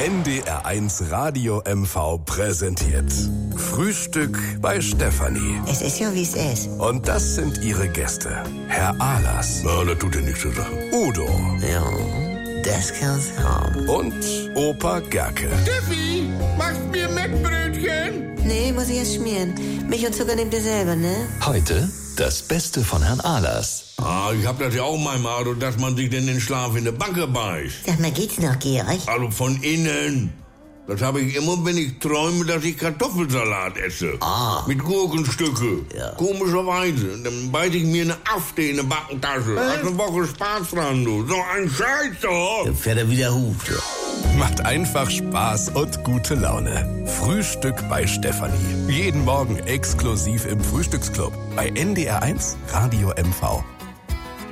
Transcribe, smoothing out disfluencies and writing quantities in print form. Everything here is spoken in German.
NDR1 Radio MV präsentiert Frühstück bei Stefanie. Es ist ja, wie es ist. Und das sind ihre Gäste. Herr Ahlers. Na, das tut ja nichts zur Sache. Udo. Ja, das kann's haben. Und Opa Gerke. Steffi, machst mir Mettbrötchen? Nee, muss ich erst schmieren. Milch und Zucker nehmt ihr selber, ne? Heute das Beste von Herrn Ahlers. Ich hab das ja auch manchmal, dass man sich denn den Schlaf in der Backe beißt. Sag mal, geht's noch, Georg? Also von innen. Das habe ich immer, wenn ich träume, dass ich Kartoffelsalat esse. Mit Gurkenstücke. Ja. Komischerweise. Dann beiße ich mir eine Afte in eine Backentasche. Hast eine Woche Spaß dran, du. So ein Scheiß doch. Dann fährt er wieder Huf. Macht einfach Spaß und gute Laune. Frühstück bei Stefanie. Jeden Morgen exklusiv im Frühstücksclub bei NDR1 Radio MV.